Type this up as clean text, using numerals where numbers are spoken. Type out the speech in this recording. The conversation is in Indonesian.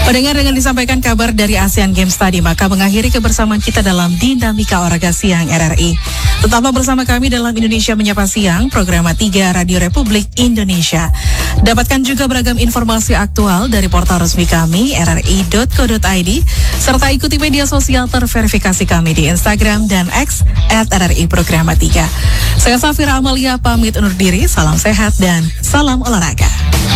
Pendengar, dengan disampaikan kabar dari Asian Games tadi, maka mengakhiri kebersamaan kita dalam Dinamika Olahraga Siang RRI. Tetaplah bersama kami dalam Indonesia Menyapa Siang, program 3 Radio Republik Indonesia. Dapatkan juga beragam informasi aktual dari portal resmi kami, rri.co.id, serta ikuti media sosial terverifikasi kami di Instagram dan X @RRI Program 3. Saya Safira Amalia pamit undur diri, salam sehat dan salam olahraga.